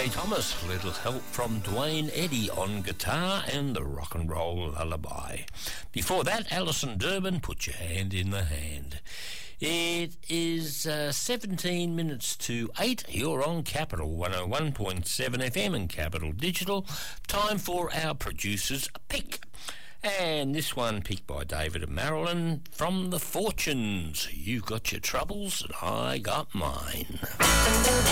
J. Thomas, little help from Dwayne Eddy on guitar and the Rock and Roll Lullaby. Before that, Alison Durbin, Put Your Hand in the Hand. It is 17 minutes to 8. You're on Capital 101.7 FM and Capital Digital. Time for our producer's pick. And this one picked by David and Marilyn from The Fortunes. You got your troubles and I got mine.